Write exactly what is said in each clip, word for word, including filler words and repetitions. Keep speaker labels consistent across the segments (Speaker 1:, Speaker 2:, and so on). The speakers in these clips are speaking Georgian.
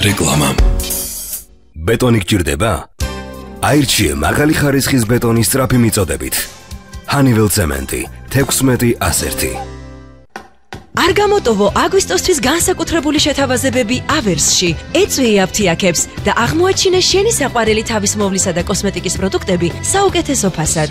Speaker 1: რეკლამა. ბეტონი გჭირდება? აირჩიე მაღალი ხარისხის ბეტონის სწრაფი მიწოდებით. Honeywell Cement თექვსმეტი ასი.
Speaker 2: არ გამოტოვო აგვისტოსთვის განსაკუთრებული შეთავაზებები ავერსში. ეწვიე აფთიაქებს და აღმოაჩინე შენი საყვარელი თავის მოვლისა და კოსმეტიკის პროდუქტები საუკეთესო ფასად.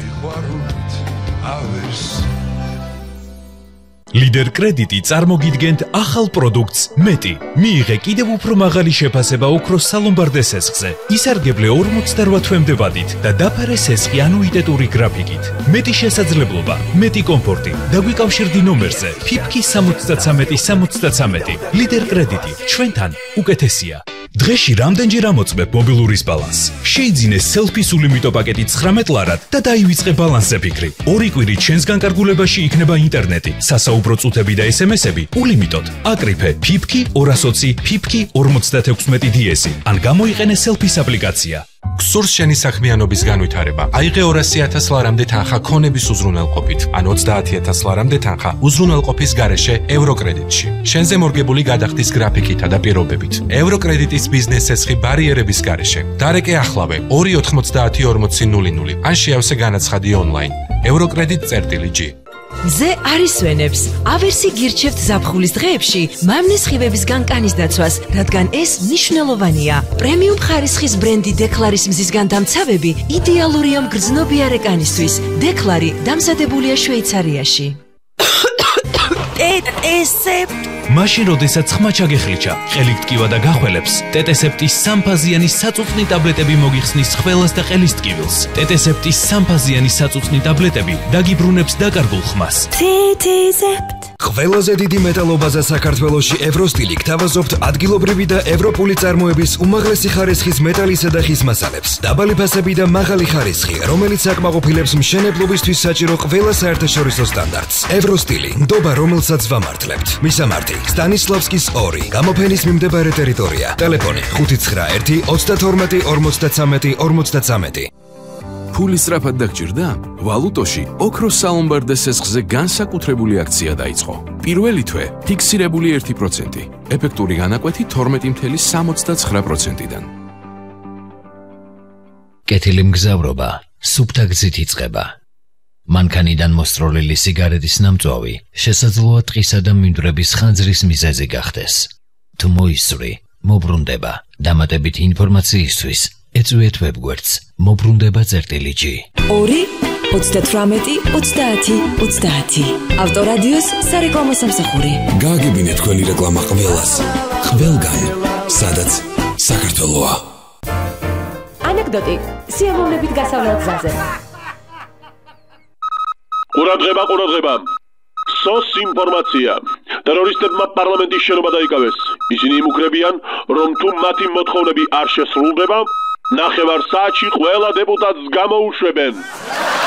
Speaker 3: Lider კრედიტი წარმოგიდგენთ ახალ პროდუქტს მეტი. მიიღე კიდევ უფრო მაღალი შეფასება ოქროს სალომბარდე სესხზე. ისარგებლე ორმოცდაოთხ თვემდე ვადით და დაფარე სესხი ანუიტეტური გრაფიკით. მეტი შესაძლებლობა, მეტი კომფორტი. დაგვიკავშირდი ნომერზე ფიფკი სამოცდათრამეტი სამოცდათრამეტი. Lider კრედიტი ჩვენთან უკეთესია. დღეში რამდენჯერ ამოწმებ მობილურის ბალანსს? შეიძინე სელფის ულიმიტო პაკეტი ცხრამეტ ლარად და დაივიწყე ბალანსზე ფიქრი. ორი კვირით შენს განკარგულებაში იქნება ინტერნეტი, სასაუბრო წუთები და ესემესები ულიმიტოდ. აკრიფე ფიფკი ორასი ოცი ფიფკი ორმოცდათექვსმეტი დიესი ან გამოიყენე სელფის აპლიკაცია.
Speaker 4: გსურს შენი საქმიანობის განვითარება. აიღე ორასი ათას ლარამდე თანხა ქონების უზრუნველყოფით, ან ოცდაათი ათას ლარამდე თანხა უზრუნველყოფის გარეშე ევროკრედიტში. შენზე მორგებული გადახდის გრაფიკითა და პირობებით. ევროკრედიტის ბიზნეს სესხი ბარიერების გარეშე. დარეკე ახლავე ორი ოთხმოცდაათი ორმოცი ნული ნული. ან შეავსე განაცხადი ონლაინ. ევროკრედიტ წერტილი ჯი.
Speaker 2: მზე არის ვენებს. ავერსი გირჩევთ ზაფხულის დღეებში მამნის ხივებისგან კანის დაცვას, რადგან ეს მნიშვნელოვანია. პრემიუმ ხარისხის ბრენდი დეკლარის მზისგან დამცავები იდეალურია მგრძნობიარე კანისთვის. დეკლარი დამზადებულია შვეიცარიაში.
Speaker 3: ტეტესეპტ მაშინ როდესაც ხმა ჩაგეხლიჩა, ყელი ტკივა და გახველებს, ტეტესეპტის სამფაზიანი საწუწნი ტაბლეტები მოგიხსნის ხველას და ყელის ტკივილს. ტეტესეპტის სამფაზიანი საწუწნი ტაბლეტები დაგიბრუნებს დაკარგულ ხმას.
Speaker 2: ტეტესეპტ
Speaker 1: ყველაზე დიდი მეტალობაზე საქართველოში ევროსტილი გთავაზობთ ადგილობრივი და ევროპული წარმოების უმაღლესი ხარისხის მეტალისა და ხის მასალებს. დაბალი ფასები და მაღალი ხარისხი, რომელიც აკმაყოფილებს მშენებლობისთვის საჭირო ყველა საერთაშორისო სტანდარტს. ევროსტილი, ნდობა, რომელსაც ვამართლებთ. მისამართი: სტანისლავსკის ორი, გამოფენის მიმდებარე ტერიტორია. ტელეფონი: ხუთი ცხრა ერთი ოცდათორმეტი ორმოცდათრამეტი ორმოცდათრამეტი.
Speaker 5: ფული სწრაფად დაგჭირდა? ვალუტოში ოქროს სალომბარდე სესხზე განსაკუთრებული აქცია დაიწყო. პირველი თვე ფიქსირებული ერთი პროცენტი, ეფექტური განაკვეთი თორმეტი წუთი სამოცდაცხრა პროცენტიდან.
Speaker 6: კეთილი მგზავრობა სუფთა გზით იწყება. მანქანიდან მოსწროლილი სიგარეტის ნამწვავი შესაძლოა ტყისა და მინდვრების ხანძრის მიზეზი გახდეს. თუ მოისწრი, მობრუნდება. დამატებით ინფორმაციისთვის ეწვიეთ ვებგვერდს მობრუნდება წერტილი ჯი.
Speaker 2: ორი ოცდათრამეტი ოცდაათი ოცდაათი. ავტორადიოს სარეკლამო სამსახური.
Speaker 1: გააგებინეთ თქვენი რეკლამა ყველას. ყველგან, სადაც საქართველოა.
Speaker 2: ანეკდოტი სიამოვნებით გასავლელ გზაზე.
Speaker 7: ყურადღება, ყურადღება. სოს ინფორმაცია. ტერორისტებმა პარლამენტის შენობა დაიკავეს. ისინი იმუქრებიან, რომ თუ მათი მოთხოვნები არ შესრულდება, ნახევარ საათში ყველა დეპუტატს გამოუშვებენ.